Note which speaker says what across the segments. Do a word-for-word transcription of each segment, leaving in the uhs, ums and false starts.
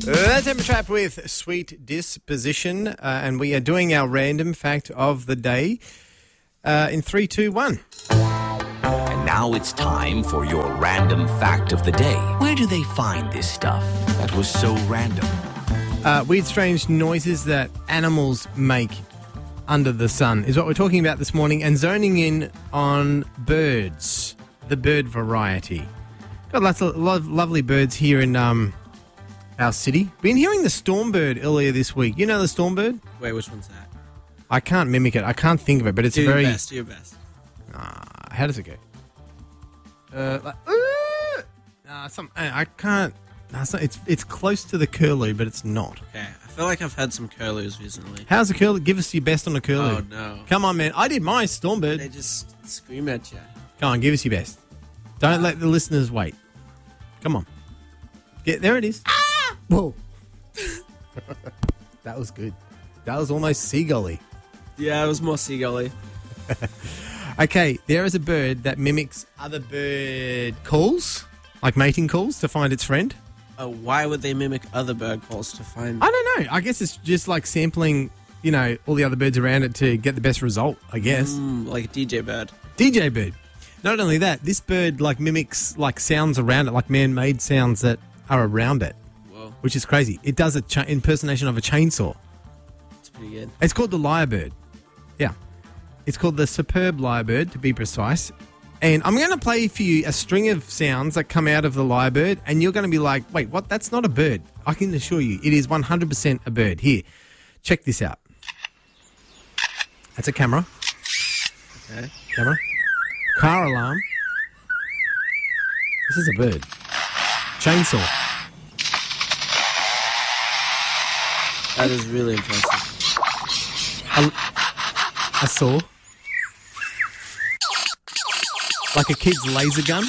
Speaker 1: That's Emma Trap with Sweet Disposition, uh, and we are doing our random fact of the day uh, in three, two, one.
Speaker 2: And now it's time for your random fact of the day. Where do they find this stuff that was so random?
Speaker 1: Uh, weird, strange noises that animals make under the sun is what we're talking about this morning, and zoning in on birds, the bird variety. Got lots of lo- lovely birds here in um, our city. Been hearing the stormbird earlier this week. You know the stormbird?
Speaker 3: Wait, which one's that?
Speaker 1: I can't mimic it. I can't think of it, but it's
Speaker 3: do
Speaker 1: very...
Speaker 3: your best, do your best.
Speaker 1: Uh, how does it go? Uh, like, uh, uh, some, I, I can't... No, it's, not, it's it's close to the curlew, but it's not.
Speaker 3: Okay, I feel like I've had some curlews recently.
Speaker 1: How's the curlew? Give us your best on the curlew.
Speaker 3: Oh, no.
Speaker 1: Come on, man. I did my stormbird.
Speaker 3: They just scream at you.
Speaker 1: Come on, give us your best. Don't let the listeners wait. Come on. Get there it is. Ah! Whoa. That was good. That was almost seagull-y.
Speaker 3: Yeah, it was more seagull-y.
Speaker 1: Okay, there is a bird that mimics other bird calls, like mating calls, to find its friend.
Speaker 3: Uh, why would they mimic other bird calls to find...
Speaker 1: I don't know. I guess it's just like sampling, you know, all the other birds around it to get the best result, I guess.
Speaker 3: Mm, like a D J bird.
Speaker 1: D J bird. Not only that, this bird like mimics like sounds around it, like man-made sounds that are around it.
Speaker 3: Whoa.
Speaker 1: Which is crazy. It does an cha- impersonation of a chainsaw.
Speaker 3: That's pretty good.
Speaker 1: It's called the lyrebird. Yeah. It's called the superb lyrebird, to be precise. And I'm going to play for you a string of sounds that come out of the lyrebird, and you're going to be like, wait, what? That's not a bird. I can assure you, it is one hundred percent a bird. Here, check this out. That's a camera.
Speaker 3: Okay.
Speaker 1: Camera. Car alarm. This is a bird. Chainsaw.
Speaker 3: That is really impressive.
Speaker 1: A, a saw. Like a kid's laser gun.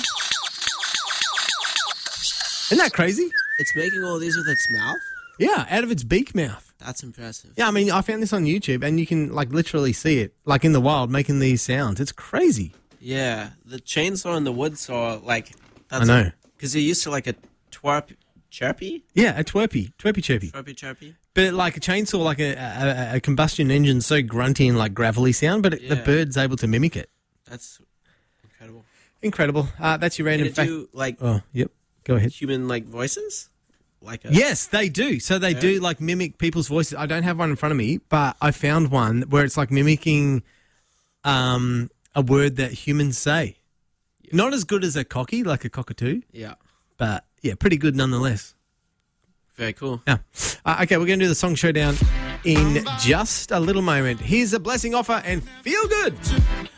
Speaker 1: Isn't that crazy?
Speaker 3: It's making all these with its mouth?
Speaker 1: Yeah, out of its beak mouth.
Speaker 3: That's impressive.
Speaker 1: Yeah, I mean, I found this on YouTube, and you can, like, literally see it, like, in the wild, making these sounds. It's crazy.
Speaker 3: Yeah, the chainsaw and the wood saw, like... That's
Speaker 1: I know.
Speaker 3: Because you're used to, like, a twerp... Chirpy?
Speaker 1: Yeah, a twerpy. Twerpy chirpy.
Speaker 3: Twerpy chirpy?
Speaker 1: But, like, a chainsaw, like a, a, a combustion engine, so grunty and, like, gravelly sound, but it,
Speaker 3: Yeah.
Speaker 1: the bird's able to mimic it.
Speaker 3: That's incredible.
Speaker 1: Incredible. Uh, that's your random
Speaker 3: Can it
Speaker 1: fact.
Speaker 3: do, like,
Speaker 1: Oh, yep. Go ahead.
Speaker 3: human, like, voices? Like a...
Speaker 1: Yes, they do. So they
Speaker 3: Yeah.
Speaker 1: do like mimic people's voices. I don't have one in front of me, but I found one where it's like mimicking um, a word that humans say.
Speaker 3: Yeah.
Speaker 1: Not as good as a cocky, like a cockatoo,
Speaker 3: Yeah.
Speaker 1: but yeah, pretty good nonetheless.
Speaker 3: Very cool.
Speaker 1: Yeah. Uh, okay, we're going to do the song showdown in just a little moment. Here's a blessing offer and feel good.